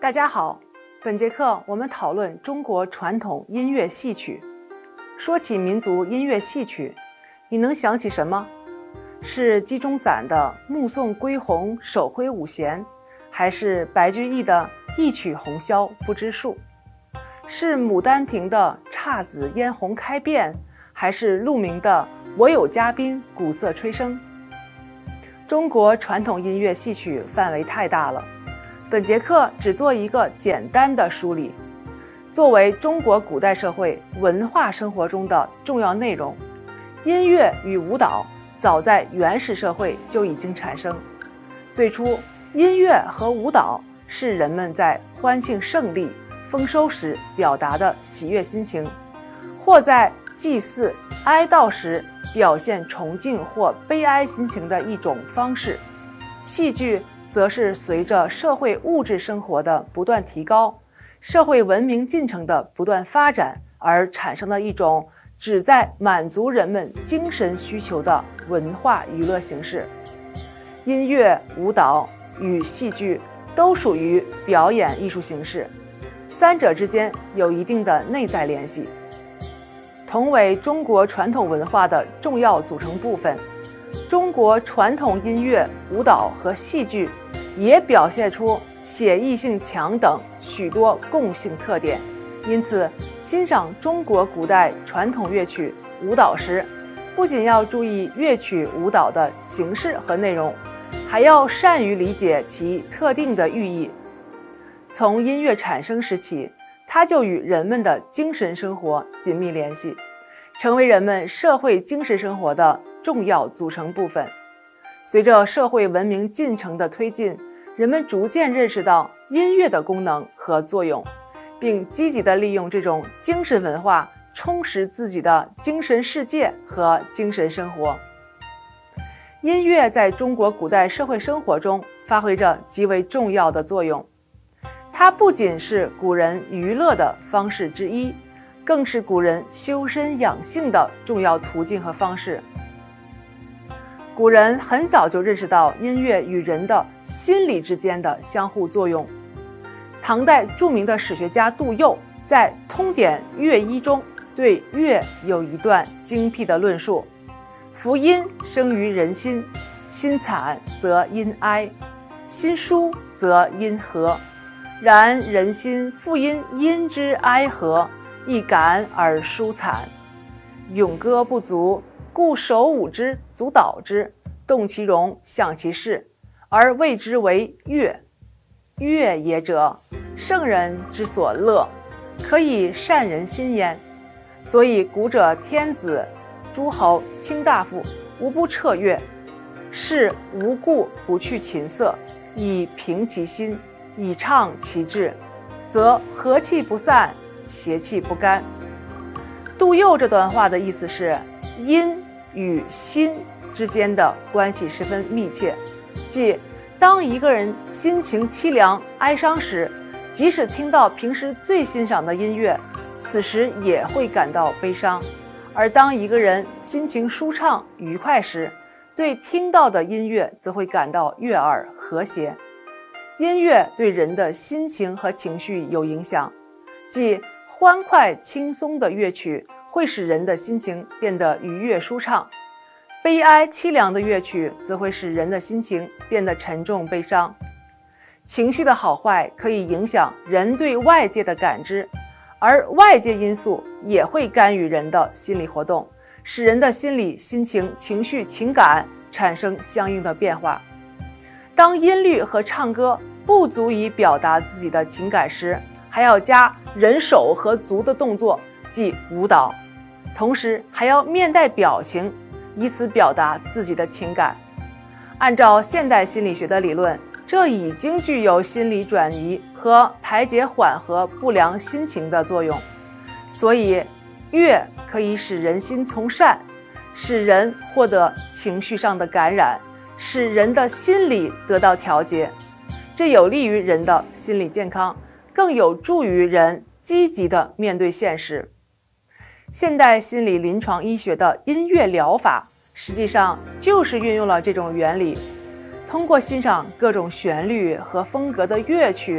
大家好，本节课我们讨论中国传统音乐戏曲。说起民族音乐戏曲，你能想起什么？是鸡中散的目送归鸿手挥五弦，还是白居易的一曲红绡不知数？是牡丹亭的姹紫嫣红开遍，还是陆明的我有嘉宾鼓瑟吹笙？中国传统音乐戏曲范围太大了，本节课只做一个简单的梳理。作为中国古代社会文化生活中的重要内容，音乐与舞蹈早在原始社会就已经产生。最初，音乐和舞蹈是人们在欢庆胜利、丰收时表达的喜悦心情，或在祭祀、哀悼时表现崇敬或悲哀心情的一种方式。戏剧则是随着社会物质生活的不断提高，社会文明进程的不断发展而产生的一种旨在满足人们精神需求的文化娱乐形式。音乐、舞蹈与戏剧都属于表演艺术形式，三者之间有一定的内在联系，同为中国传统文化的重要组成部分。中国传统音乐、舞蹈和戏剧也表现出写意性强等许多共性特点，因此欣赏中国古代传统乐曲、舞蹈时，不仅要注意乐曲、舞蹈的形式和内容，还要善于理解其特定的寓意。从音乐产生时起，它就与人们的精神生活紧密联系，成为人们社会精神生活的重要组成部分。随着社会文明进程的推进，人们逐渐认识到音乐的功能和作用，并积极地利用这种精神文化充实自己的精神世界和精神生活。音乐在中国古代社会生活中发挥着极为重要的作用，它不仅是古人娱乐的方式之一，更是古人修身养性的重要途径和方式。古人很早就认识到音乐与人的心理之间的相互作用。唐代著名的史学家杜佑在《通典乐医》中对乐有一段精辟的论述：夫音生于人心，心惨则音哀，心舒则音和。然人心复因音之哀和，亦感而舒惨。咏歌不足，故手舞之，足蹈之，动其容，象其事，而谓之为乐。乐也者，圣人之所乐，可以善人心焉。所以古者天子、诸侯、卿大夫无不彻乐，是无故不去琴瑟，以平其心，以畅其志，则和气不散，邪气不干。杜佑这段话的意思是，音与心之间的关系十分密切，即当一个人心情凄凉、哀伤时，即使听到平时最欣赏的音乐，此时也会感到悲伤；而当一个人心情舒畅、愉快时，对听到的音乐则会感到悦耳、和谐。音乐对人的心情和情绪有影响，即欢快轻松的乐曲会使人的心情变得愉悦舒畅，悲哀凄凉的乐曲则会使人的心情变得沉重悲伤。情绪的好坏可以影响人对外界的感知，而外界因素也会干预人的心理活动，使人的心理、心情、情绪、情感产生相应的变化。当音律和唱歌不足以表达自己的情感时，还要加人手和足的动作，即舞蹈，同时还要面带表情，以此表达自己的情感。按照现代心理学的理论，这已经具有心理转移和排解缓和不良心情的作用。所以乐可以使人心从善，使人获得情绪上的感染，使人的心理得到调节，这有利于人的心理健康，更有助于人积极地面对现实。现代心理临床医学的音乐疗法实际上就是运用了这种原理，通过欣赏各种旋律和风格的乐曲，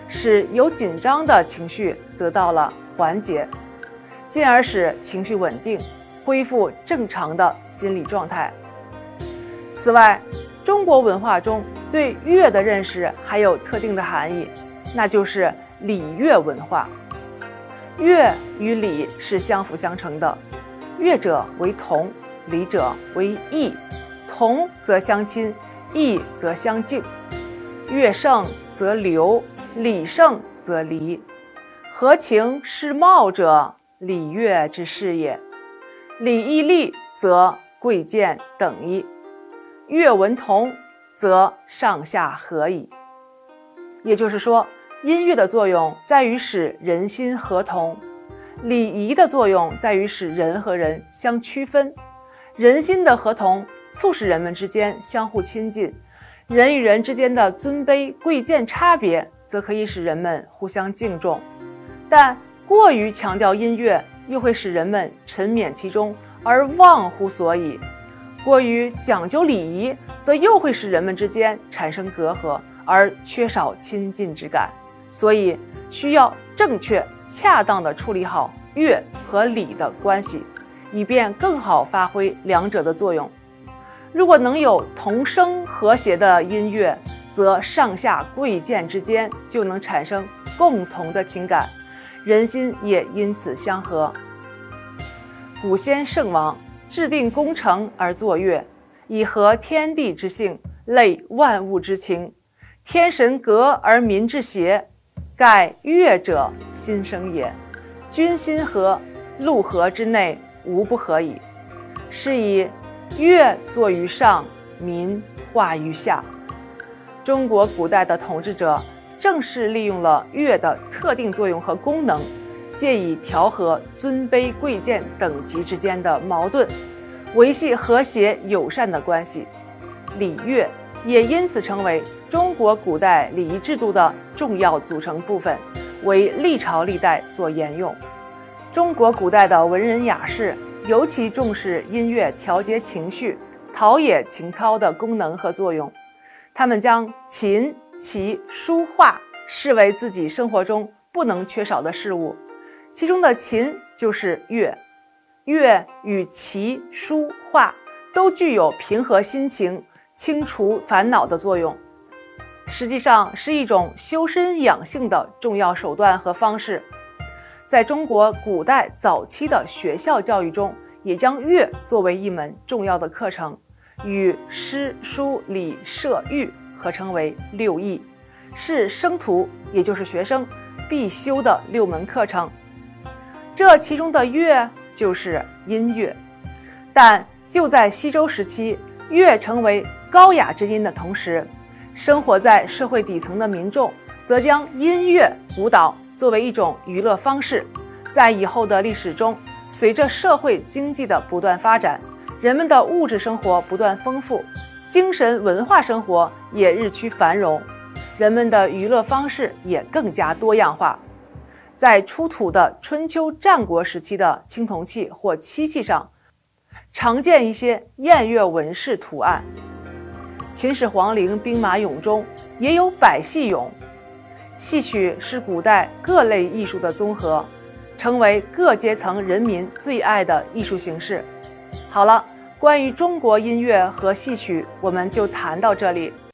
使有紧张的情绪得到了缓解，进而使情绪稳定，恢复正常的心理状态。此外，中国文化中对乐的认识还有特定的含义，那就是礼乐文化。乐与礼是相辅相成的，乐者为同，礼者为义，同则相亲，义则相敬。乐盛则流，礼盛则离。合情是貌者，礼乐之事也。礼义利，则贵贱等矣；乐文同，则上下合矣。也就是说，音乐的作用在于使人心合同，礼仪的作用在于使人和人相区分。人心的合同促使人们之间相互亲近，人与人之间的尊卑贵贱差别则可以使人们互相敬重。但过于强调音乐，又会使人们沉湎其中而忘乎所以；过于讲究礼仪，则又会使人们之间产生隔阂，而缺少亲近之感。所以需要正确恰当地处理好乐和礼的关系，以便更好发挥两者的作用。如果能有同声和谐的音乐，则上下贵贱之间就能产生共同的情感，人心也因此相合。古先圣王制定工程而作乐，以合天地之性，类万物之情。天神革而民之谐，盖乐者心声也。君心合，陆河之内无不合矣。是以乐作于上，民化于下。中国古代的统治者正是利用了乐的特定作用和功能，借以调和尊卑贵贱等级之间的矛盾，维系和谐友善的关系。礼乐也因此成为中国古代礼仪制度的重要组成部分，为历朝历代所沿用。中国古代的文人雅士尤其重视音乐调节情绪、陶冶情操的功能和作用。他们将琴、棋、书画视为自己生活中不能缺少的事物，其中的琴就是乐。乐与棋、书画都具有平和心情、清除烦恼的作用，实际上是一种修身养性的重要手段和方式。在中国古代早期的学校教育中，也将乐作为一门重要的课程，与诗、书、礼、射、御合称为六艺，是生徒也就是学生必修的6门课程。这其中的乐就是音乐。但就在西周时期，乐成为高雅之音的同时，生活在社会底层的民众则将音乐、舞蹈作为一种娱乐方式。在以后的历史中，随着社会经济的不断发展，人们的物质生活不断丰富，精神文化生活也日趋繁荣，人们的娱乐方式也更加多样化。在出土的春秋战国时期的青铜器或漆器上，常见一些宴乐纹饰图案。秦始皇陵兵马俑中也有百戏俑。戏曲是古代各类艺术的综合，成为各阶层人民最爱的艺术形式。好了，关于中国音乐和戏曲，我们就谈到这里。